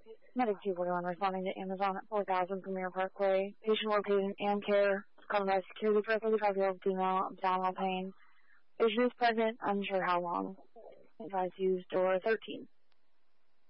Medic 241 responding to Amazon at 4000 Premier Parkway. Patient located in Amcare. Called by security for a 35-year-old female, abdominal pain. Patient is pregnant, unsure how long. Advice use door 13.